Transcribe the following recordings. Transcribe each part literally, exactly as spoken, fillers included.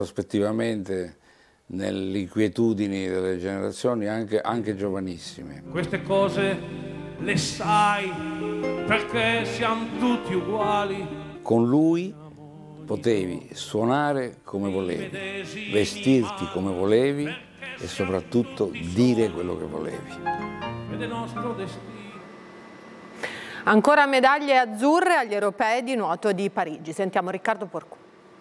Prospettivamente nelle inquietudini delle generazioni anche, anche giovanissime. Queste cose le sai perché siamo tutti uguali. Con lui potevi suonare come volevi, vestirti come volevi e soprattutto dire quello che volevi. Ed è nostro destino. Ancora medaglie azzurre agli europei di nuoto di Parigi. Sentiamo Riccardo Porcu.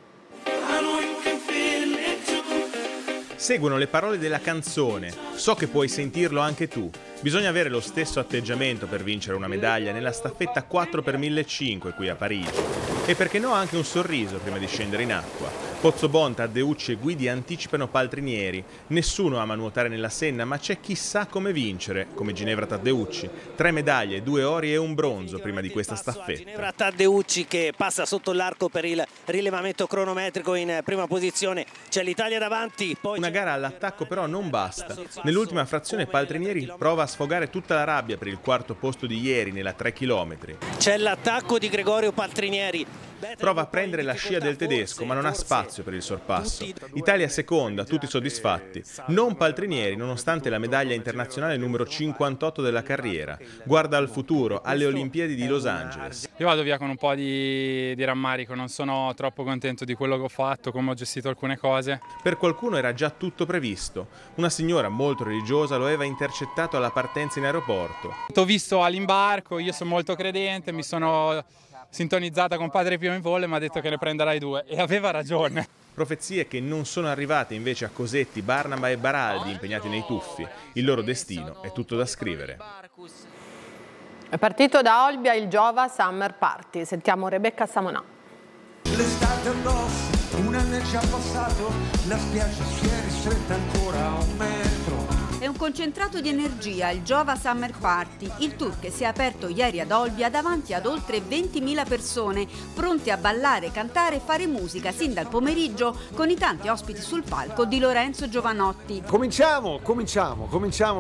Seguono le parole della canzone, so che puoi sentirlo anche tu. Bisogna avere lo stesso atteggiamento per vincere una medaglia nella staffetta quattro per millecinquecento qui a Parigi. E perché no anche un sorriso prima di scendere in acqua. Pozzobon, Taddeucci e Guidi anticipano Paltrinieri. Nessuno ama nuotare nella Senna, ma c'è chi sa come vincere, come Ginevra Taddeucci. Tre medaglie, due ori e un bronzo prima di questa staffetta. Ginevra Taddeucci che passa sotto l'arco per il rilevamento cronometrico in prima posizione. C'è l'Italia davanti. Poi una gara all'attacco però non basta. Nell'ultima frazione Paltrinieri prova a sfogare tutta la rabbia per il quarto posto di ieri nella tre chilometri. C'è l'attacco di Gregorio Paltrinieri. Prova a prendere la scia del tedesco, ma non ha spazio per il sorpasso. Italia seconda, tutti soddisfatti. Non Paltrinieri, nonostante la medaglia internazionale numero cinquantotto della carriera. Guarda al futuro, alle Olimpiadi di Los Angeles. Io vado via con un po' di, di rammarico, non sono troppo contento di quello che ho fatto, come ho gestito alcune cose. Per qualcuno era già tutto previsto. Una signora molto religiosa lo aveva intercettato alla partenza in aeroporto. T'ho visto all'imbarco, io sono molto credente, mi sono sintonizzata con Padre Pio in volo e mi ha detto che ne prenderai due, e aveva ragione. Profezie che non sono arrivate invece a Cosetti, Barnaba e Baraldi impegnati nei tuffi. Il loro destino è tutto da scrivere. È partito da Olbia il Giova Summer Party. Sentiamo Rebecca Samonà. L'estate addosso, un anno è già passato, la spiaggia si è ristretta ancora a un metro. È un concentrato di energia, il Giova Summer Party, il tour che si è aperto ieri ad Olbia davanti ad oltre ventimila persone, pronte a ballare, cantare e fare musica sin dal pomeriggio con i tanti ospiti sul palco di Lorenzo Giovanotti. Cominciamo, cominciamo, cominciamo.